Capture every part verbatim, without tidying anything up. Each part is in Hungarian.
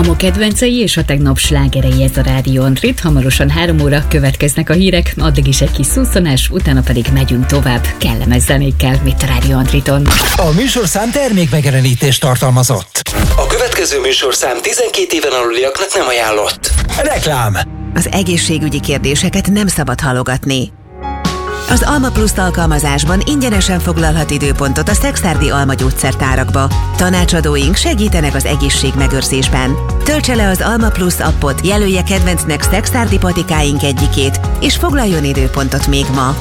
ma kedvencei és a tegnap slágerei, ez a Rádió Antrit. Hamarosan három óra következnek a hírek, addig is egy kis szuszonás, utána pedig megyünk tovább kellemes zenékkel, mint a Rádió Antriton. A műsorszám termékmegjelenítést tartalmazott. A következő műsorszám tizenkét éven aluliaknak nem ajánlott. Reklám. Az egészségügyi kérdéseket nem szabad halogatni. Az Alma Plus alkalmazásban ingyenesen foglalhat időpontot a Szekszárdi Alma gyógyszertárakba. Tanácsadóink segítenek az egészségmegőrzésben. Töltse le az Alma Plus appot, jelölje kedvencnek Szekszárdi patikáink egyikét, és foglaljon időpontot még ma.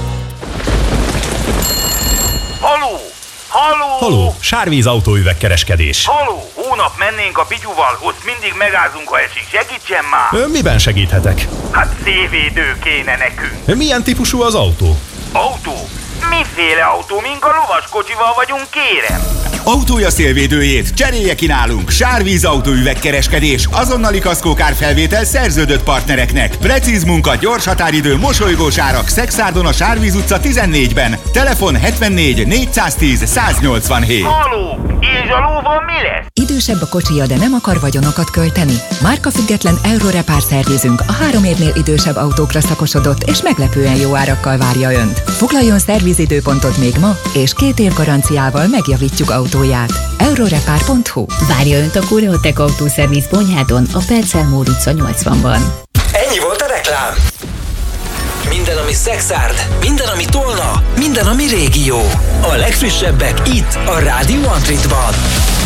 Haló! Haló! Haló! Sárvíz autóüvegkereskedés. Haló! Hónap mennénk a Pityuval, ott mindig megázunk, ha esik. Segítsen már! Ön miben segíthetek? Hát szélvédő kéne nekünk. Milyen típusú az autó? Autó? Miféle autó? Mink a lovaskocsival vagyunk, kérem? Autója szélvédőjét cserélje ki nálunk. Sárvíz autóüvegkereskedés. Azonnali kaszkókárfelvétel szerződött partnereknek. Precíz munka, gyors határidő, mosolygós árak. Szekszárdon a Sárvíz utca tizennégyben. Telefon hetvennégy négyszáztíz száznyolcvanhét. Haló! És a lóval mi lesz? Idősebb a kocsija, de nem akar vagyonokat költeni? Márkafüggetlen Eurorepár szervizünk a három évnél idősebb autókra szakosodott és meglepően jó árakkal várja Önt. Foglaljon szervizidőpontot még ma, és két év garanciával megjavítjuk autóját. Eurorepár pont hu. Várja Önt a Kureotek autószerviz Bonyhádon, a Percel Mór utca nyolcvanban. Ennyi volt a reklám. Minden, ami Szekszárd, minden, ami Tolna, minden, ami régió. A legfrissebbek itt, a Rádió Antritban.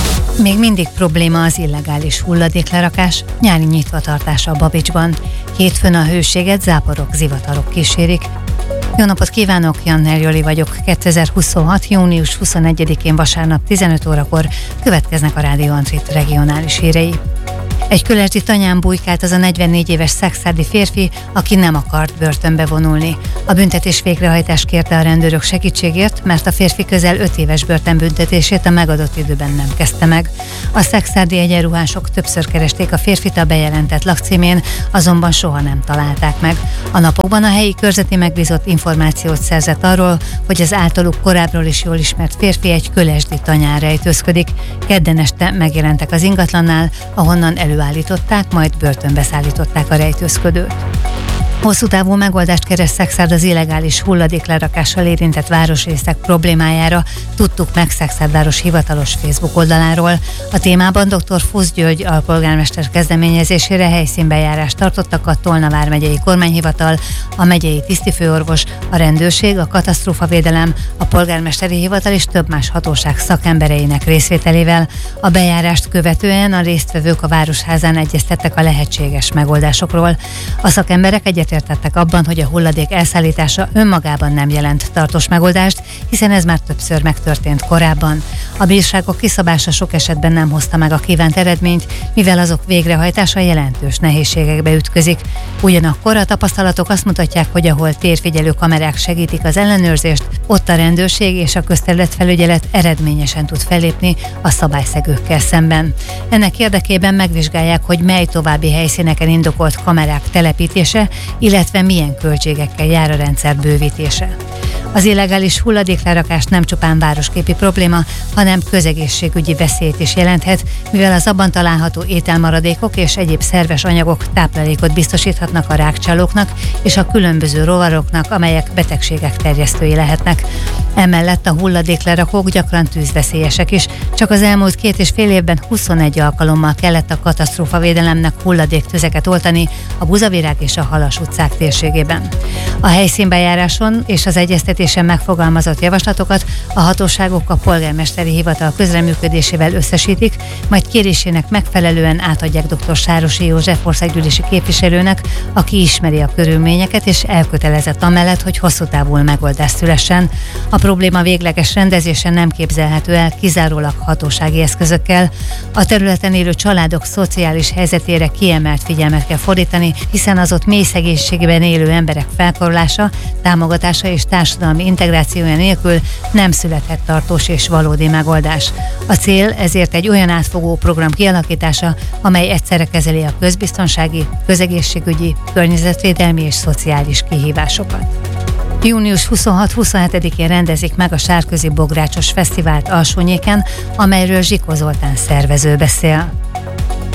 Még mindig probléma az illegális hulladéklerakás, nyári nyitvatartása a Babicsban. Hétfőn a hőséget záporok, zivatarok kísérik. Jó napot kívánok, Janner Joli vagyok. kétezer-huszonhat. június huszonegyedikén vasárnap tizenöt órakor következnek a Rádió Antrit regionális hírei. Egy Kölesdi Tanyán bujkált az a negyvennégy éves szekszárdi férfi, aki nem akart börtönbe vonulni. A büntetés végrehajtás kérte a rendőrök segítségért, mert a férfi közel öt éves börtönbüntetését a megadott időben nem kezdte meg. A szekszárdi egyenruhások többször keresték a férfit a bejelentett lakcímén, azonban soha nem találták meg. A napokban a helyi körzeti megbízott információt szerzett arról, hogy az általuk korábbról is jól ismert férfi egy Kölesdi Tanyán rejtőzködik. Kedden este megjelentek az ingatlannál, ahonnan előállították, majd börtönbe szállították a rejtőzködőt. Hosszú távú megoldást keres Szekszárd az illegális hulladéklerakással érintett városrészek problémájára, tudtuk meg Szekszárdváros hivatalos Facebook oldaláról. A témában dr. Fusz György alpolgármester kezdeményezésére helyszínbejárást tartottak a Tolna vármegyei kormányhivatal, a megyei tisztifőorvos, a rendőrség, a katasztrófavédelem, a polgármesteri hivatal és több más hatóság szakembereinek részvételével. A bejárást követően a résztvevők a Városházán egyeztettek a lehetséges megoldásokról. A szakemberek egyetértettek abban, hogy a hulladék elszállítása önmagában nem jelent tartós megoldást, hiszen ez már többször megtörtént korábban. A bírságok kiszabása sok esetben nem hozta meg a kívánt eredményt, mivel azok végrehajtása jelentős nehézségekbe ütközik. Ugyanakkor a tapasztalatok azt mutatják, hogy ahol térfigyelő kamerák segítik az ellenőrzést, ott a rendőrség és a közterületfelügyelet eredményesen tud fellépni a szabályszegőkkel szemben. Ennek érdekében megvizsgálják, hogy mely további helyszíneken indokolt kamerák telepítése, illetve milyen költségekkel jár a rendszer bővítése. Az illegális hulladéklerakás nem csupán városképi probléma, hanem közegészségügyi veszélyt is jelenthet, mivel az abban található ételmaradékok és egyéb szerves anyagok táplálékot biztosíthatnak a rágcsálóknak és a különböző rovaroknak, amelyek betegségek terjesztői lehetnek. Emellett a hulladéklerakók gyakran tűzveszélyesek is, csak az elmúlt két és fél évben huszonegy alkalommal kellett a katasztrófavédelemnek hulladéktüzeket oltani a Buzavirág és a Halas utcák térségében. A helyszínbejáráson és az egyeztetésen megfogalmazott javaslatokat a hatóságok a polgármesteri hivatal közreműködésével összesítik, majd kérésének megfelelően átadják dr. Sárosi József országgyűlési képviselőnek, aki ismeri a körülményeket és elkötelezett amellett, hogy hosszú távú megoldás szülessen. A probléma végleges rendezése nem képzelhető el kizárólag hatósági eszközökkel. A területen élő családok szociális helyzetére kiemelt figyelmet kell fordítani, hiszen az ott mély szegénységben élő emberek felkarolása, támogatása és társadalmi integrációja nélkül nem születhet tartós és valódi megoldás. A cél ezért egy olyan átfogó program kialakítása, amely egyszerre kezeli a közbiztonsági, közegészségügyi, környezetvédelmi és szociális kihívásokat. június huszonhat-huszonhetedikén rendezik meg a Sárközi Bográcsos Fesztivált Alsónyéken, amelyről Zsikó Zoltán szervező beszél.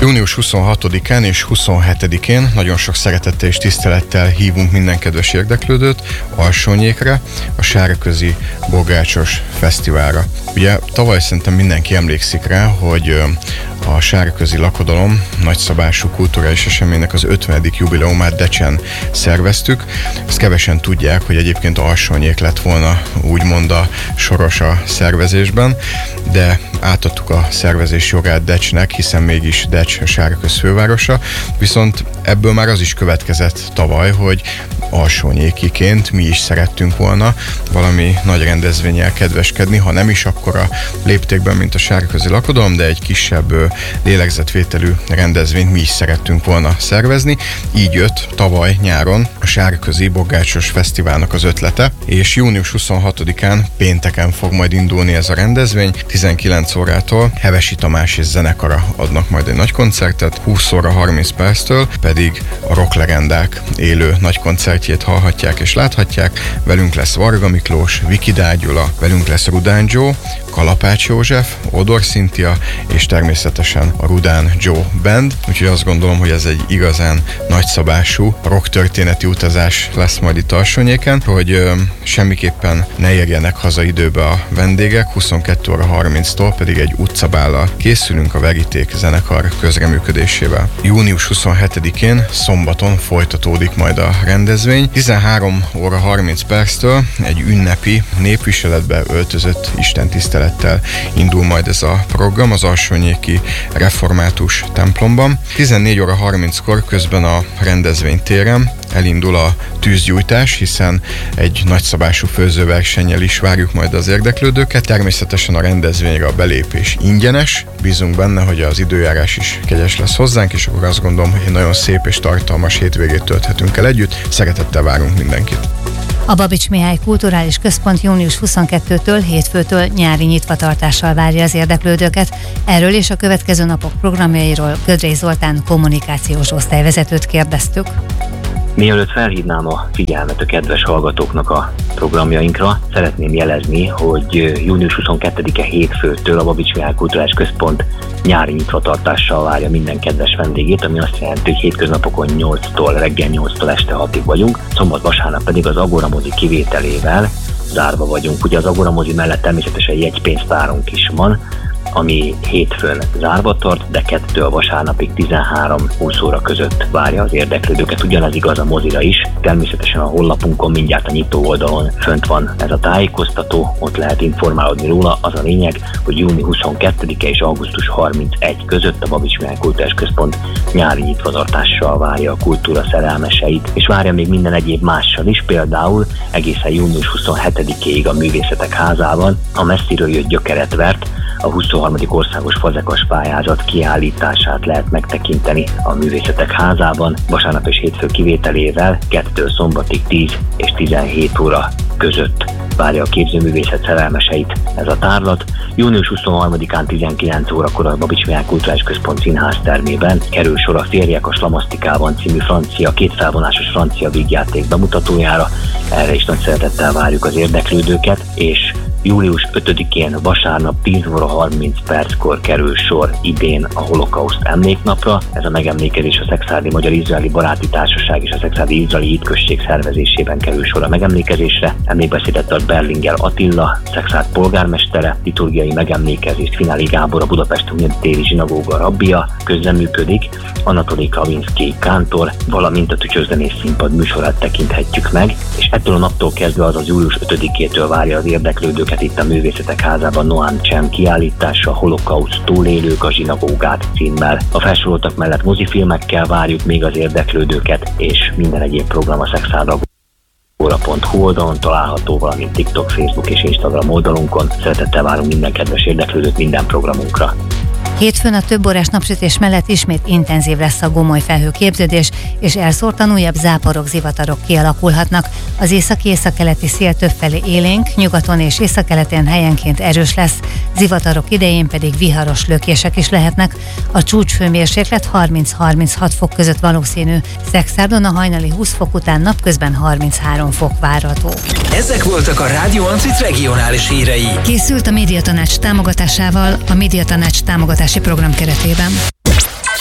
június huszonhatodikán és huszonhetedikén nagyon sok szeretettel és tisztelettel hívunk minden kedves érdeklődőt Alsónyékre, a Sárközi Bogácsos Fesztiválra. Ugye tavaly szerintem mindenki emlékszik rá, hogy a Sárközi Lakodalom nagyszabású kulturális eseménynek az ötvenedik jubileumát Decsen szerveztük. Ezt kevesen tudják, hogy egyébként Alsónyék lett volna úgymond a soros a szervezésben, de átadtuk a szervezés jogát Decsnek, hiszen mégis Decs a Sárköz fővárosa, viszont ebből már az is következett tavaly, hogy alsónyékiként mi is szerettünk volna valami nagy rendezvénnyel kedveskedni, ha nem is akkora léptékben, mint a Sárközi Lakodalom, de egy kisebb lélegzetvételű rendezvényt mi is szerettünk volna szervezni. Így jött tavaly nyáron a Sárközi Bogácsos Fesztiválnak az ötlete, és június huszonhatodikán pénteken fog majd indulni ez a rendezvény. tizenkilenc órától Hevesi Tamás és zenekara adnak majd egy nagy koncertet, húsz óra harminc perctől pedig a rock legendák élő nagy koncertjét hallhatják és láthatják. Velünk lesz Varga Miklós, Viki Dágyula, velünk lesz Rudán Joe, Kalapács József, Odor Cynthia és természetesen a Rudán Joe Band, úgyhogy azt gondolom, hogy ez egy igazán nagyszabású rock történeti utazás lesz majd itt Alsónyéken, hogy ö, semmiképpen ne érjenek haza időbe a vendégek, huszonkettő óra harminctól pedig egy utcabállal készülünk a Veríték zenekar közreműködésével. június huszonhetedikén szombaton folytatódik majd a rendezvény, tizenhárom óra harminc perctől egy ünnepi, népviseletbe öltözött istentisztelettel indul majd ez a program az Alsónyéki Református templomban. tizennégy óra harminckor közben a rendezvénytéren elindul a tűzgyújtás, hiszen egy nagyszabású főzőversennyel is várjuk majd az érdeklődőket. Természetesen a rendezvényre a belépés ingyenes, bízunk benne, hogy az időjárás is kegyes lesz hozzánk, és akkor azt gondolom, hogy egy nagyon szép és tartalmas hétvégét tölthetünk el együtt. Szeretettel várunk mindenkit! A Babits Mihály Kulturális Központ június huszonkettőtől hétfőtől nyári nyitvatartással várja az érdeklődőket. Erről és a következő napok programjairól Gödrei Zoltán kommunikációs osztályvezetőt kérdeztük. Mielőtt felhívnám a figyelmet a kedves hallgatóknak a programjainkra, szeretném jelezni, hogy június huszonkettedike hétfőtől a Babits Mihály Kulturális Központ nyári nyitvatartással várja minden kedves vendégét, ami azt jelenti, hogy hétköznapokon nyolctól, reggel nyolctól este hatig vagyunk, szombat-vasárnap pedig az Agora mozi kivételével zárva vagyunk. Ugye az Agora mozi mellett természetesen jegypénztárunk is van, ami hétfőn zárva tart, de kettő a vasárnapig tizenhárom-húsz óra között várja az érdeklődőket. Ugyanez igaz a mozira is. Természetesen a honlapunkon mindjárt a nyitó oldalon fönt van ez a tájékoztató, ott lehet informálódni róla. Az a lényeg, hogy június huszonkettedike és augusztus harmincegyedike között a Babits Mihály Kulturális Központ nyári nyitvatartással várja a kultúra szerelmeseit, és várja még minden egyéb mással is, például egészen június huszonhetedikéig a Művészetek Házában a messziről jött gyökeret vert, a huszonharmadik országos fazekas pályázat kiállítását lehet megtekinteni a Művészetek Házában, vasárnap és hétfő kivételével kettő szombatig tíz és tizenhét óra között várja a képzőművészet szerelmeseit ez a tárlat. június huszonharmadikán tizenkilenc órakor a Babits Mihály Kulturális Központ színház termében kerül sor a Férjek a Slamasztikában című francia, kétfelvonásos francia vígjáték bemutatójára. Erre is nagy szeretettel várjuk az érdeklődőket, és július ötödikén vasárnap tíz óra harminc perckor kerül sor idén a Holokauszt emléknapra. Ez a megemlékezés a Szekszárdi Magyar-Izraeli Baráti Társaság és a Szekszárdi Izraeli Hitközség szervezésében kerül sor a megemlékezésre. Emlékbeszédet tart Berlingel Attila, Szekszárd polgármestere, liturgiai megemlékezést Fináli Gábor, a Budapest Téri Zsinagóga rabbia közreműködik, Anatoli Klavinszky kántor, valamint a Tücsörzenész Színpad műsorát tekinthetjük meg, és ettől a naptól kezdve, azaz július ötödikétől várja az érdeklődőket itt a Művészetek Házában Noam Chem kiállítása, Holokauszt túlélők a zsinagógát címmel. A felsoroltak mellett mozifilmekkel várjuk még az érdeklődőket, és minden egyéb program a Szekszárd agora pont hu oldalon található, valamint TikTok, Facebook és Instagram oldalunkon. Szeretettel várunk minden kedves érdeklődőt minden programunkra. Hétfőn a több órás napsütés mellett ismét intenzív lesz a gomoly felhőképződés, és elszórtan újabb záporok, zivatarok kialakulhatnak. Az északi-északkeleti szél többfelé élénk, nyugaton és északkeleten helyenként erős lesz, zivatarok idején pedig viharos lökések is lehetnek. A csúcshőmérséklet harminc-harminchat fok között valószínű. Szekszárdon a hajnali húsz fok után napközben harminchárom fok várható. Ezek voltak a Rádió Antrit regionális hírei. Készült a Médiatanács támogatásával, a Médiatanács támogatási program keretében.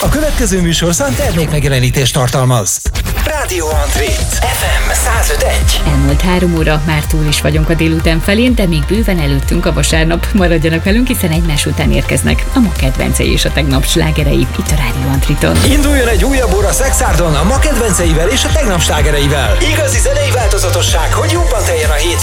A következő műsorszám termékmegjelenítést tartalmaz. Rádió Andrit, ef em száz öt egy. Elmúlt három óra, már túl is vagyunk a délután felén, de még bőven előttünk a vasárnap. Maradjanak velünk, hiszen egymás után érkeznek a ma kedvencei és a tegnap slágerei itt a Rádió Andriton. Induljon egy újabb óra Szexárdon a ma kedvenceivel és a tegnap slágereivel. Igazi zenei változatosság, hogy jobban teljen a hét.